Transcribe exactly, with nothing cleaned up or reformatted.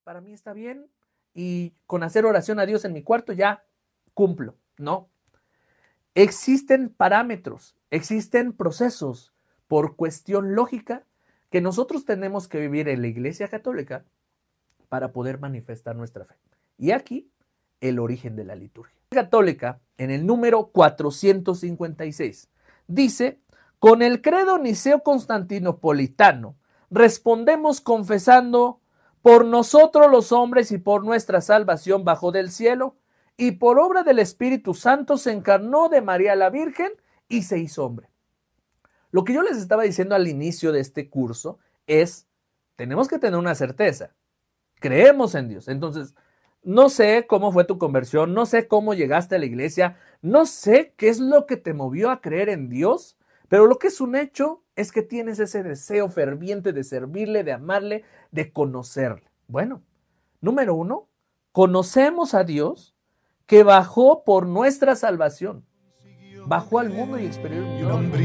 para mí está bien y con hacer oración a Dios en mi cuarto ya cumplo. No. Existen parámetros, existen procesos por cuestión lógica que nosotros tenemos que vivir en la Iglesia Católica para poder manifestar nuestra fe. Y aquí el origen de la liturgia. La Católica, en el número cuatrocientos cincuenta y seis, dice: con el credo niceo-constantinopolitano respondemos confesando: por nosotros los hombres y por nuestra salvación bajó del cielo, y por obra del Espíritu Santo se encarnó de María la Virgen y se hizo hombre. Lo que yo les estaba diciendo al inicio de este curso es, tenemos que tener una certeza. Creemos en Dios. Entonces, no sé cómo fue tu conversión, no sé cómo llegaste a la iglesia, no sé qué es lo que te movió a creer en Dios, pero lo que es un hecho es que tienes ese deseo ferviente de servirle, de amarle, de conocerle. Bueno, número uno, conocemos a Dios que bajó por nuestra salvación, bajó al mundo y experimentó